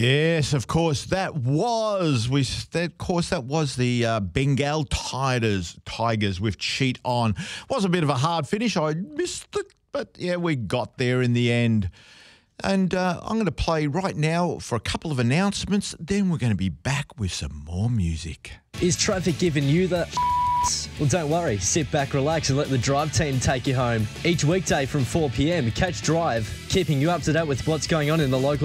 Yes, of course, that was the Bengal Tigers with Cheat On. Was a bit of a hard finish. I missed it, but yeah, we got there in the end. And I'm going to play right now for a couple of announcements. Then we're going to be back with some more music. Is traffic giving you the... Well, don't worry. Sit back, relax, and let the Drive team take you home. Each weekday from 4 p.m, catch Drive, keeping you up to date with what's going on in the local